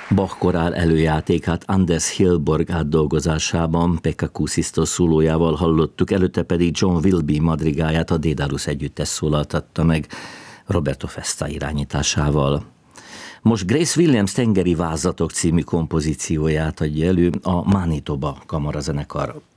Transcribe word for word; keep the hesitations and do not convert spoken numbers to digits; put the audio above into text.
Bach korál előjátékát Anders Hillborg átdolgozásában Pekka Kuusisto szólójával hallottuk, előtte pedig John Wilby madrigáját a Daedalus együttes szólaltatta meg Roberto Festa irányításával. Most Grace Williams Tengeri vázatok című kompozícióját adja elő a Manitoba kamarazenekar